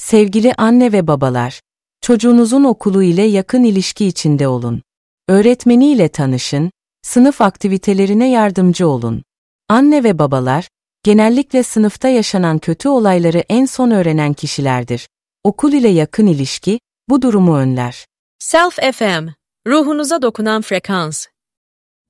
Sevgili anne ve babalar, çocuğunuzun okulu ile yakın ilişki içinde olun. Öğretmeniyle tanışın, sınıf aktivitelerine yardımcı olun. Anne ve babalar, genellikle sınıfta yaşanan kötü olayları en son öğrenen kişilerdir. Okul ile yakın ilişki, bu durumu önler. Self FM, ruhunuza dokunan frekans.